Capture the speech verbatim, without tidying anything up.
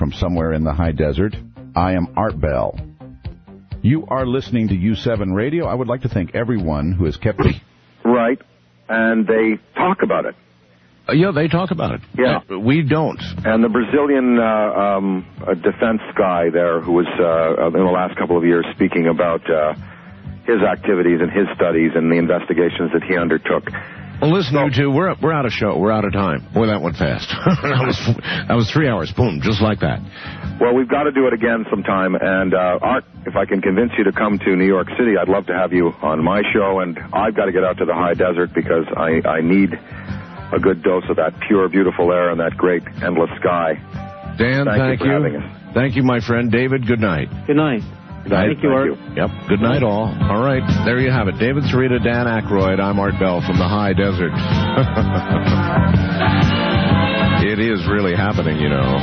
from somewhere in the high desert. I am Art Bell. You are listening to U seven Radio. I would like to thank everyone who has kept me. Right, and they talk about it. Uh, yeah, they talk about it. Yeah. Uh, we don't. And the Brazilian uh, um, uh, defense guy there who was, uh, in the last couple of years, speaking about uh, his activities and his studies and the investigations that he undertook. Well, listen, you two, we're, we're out of show. We're out of time. Boy, that went fast. that, was, that was three hours. Boom, just like that. Well, we've got to do it again sometime. And, uh, Art, if I can convince you to come to New York City, I'd love to have you on my show. And I've got to get out to the high desert because I, I need a good dose of that pure, beautiful air and that great, endless sky. Dan, thank, thank you. For you. having us. Thank you, my friend. David, good night. Good night. Good night. Thank you, Art. You. Yep. Good night, all. All right. There you have it. David Sarita, Dan Aykroyd. I'm Art Bell from the high desert. It is really happening, you know.